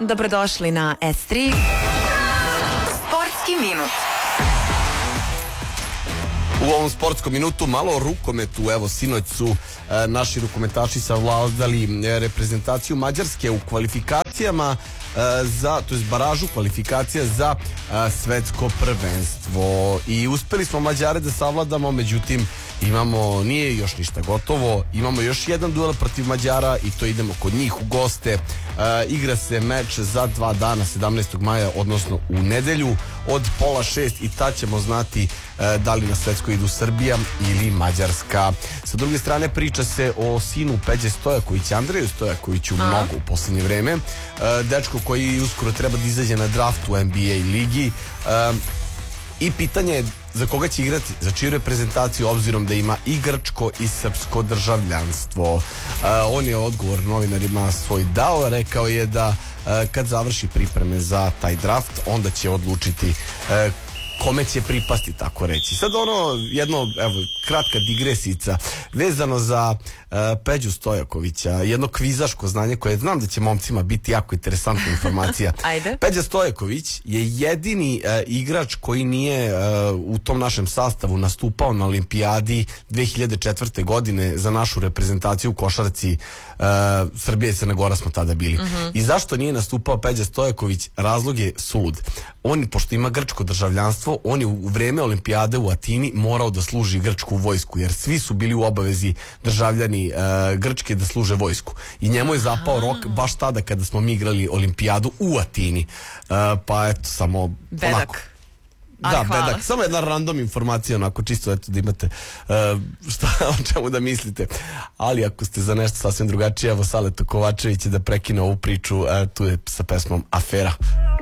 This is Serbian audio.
Dobrodošli na S3 Sportski minut. U ovom sportskom minutu malo o rukometu. Evo, sinoć su naši rukometaši savladali reprezentaciju Mađarske u kvalifikacijama to je baražu kvalifikacija za svetsko prvenstvo i uspeli smo Mađare da savladamo, međutim nije još ništa gotovo, imamo još jedan duel protiv Mađara i to idemo kod njih u goste. Igra se meč za 2 dana, 17. maja, odnosno u nedelju od 5:30 i tad ćemo znati da li na svetsko idu Srbija ili Mađarska. Sa druge strane, priča se o sinu Peđe Stojakovića, Andreju Stojakoviću, mnogo u poslednje vreme. Dečko koji uskoro treba da izađe na draft u NBA ligi. I pitanje je za koga će igrati, za čiju reprezentaciju, obzirom da ima i grčko i srpsko državljanstvo. On je odgovor novinarima svoj dao, rekao je da kad završi pripreme za taj draft, onda će odlučiti kome će pripasti, tako reći. Sad kratka digresica vezano za Peđu Stojakovića, jedno kvizaško znanje koje znam da će momcima biti jako interesantna informacija. Ajde. Peđa Stojaković je jedini igrač koji nije u tom našem sastavu nastupao na olimpijadi 2004. godine za našu reprezentaciju u košarci. Srbija i Crna Gora smo tada bili. I zašto nije nastupao Peđa Stojaković? Razlog je sulud. On, pošto ima grčko državljanstvo, on je u vreme olimpijade u Atini morao da služi grčku vojsku, jer svi su bili u obavezi državljani Grčke da služe vojsku. I njemu je zapao rok baš tada kada smo mi igrali olimpijadu u Atini. Pa eto, samo bedak. Onako. Da, bedak. Samo jedna random informacija, onako čisto eto da imate o čemu da mislite. Ali ako ste za nešto sasvim drugačije, evo Saleto Kovačević je da prekine ovu priču, tu je sa pesmom Afera.